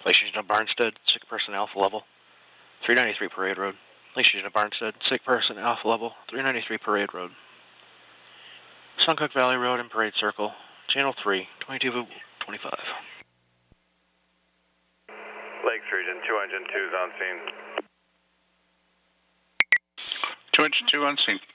Lakes Region of Barnstead, sick person Alpha level. 393 Parade Road. Lakes Region of Barnstead, sick person Alpha level. 393 Parade Road. Suncook Valley Road and Parade Circle. Channel 3, 2225. Lakes Region, 2 Engine 2's on scene. 2 Engine 2 on scene.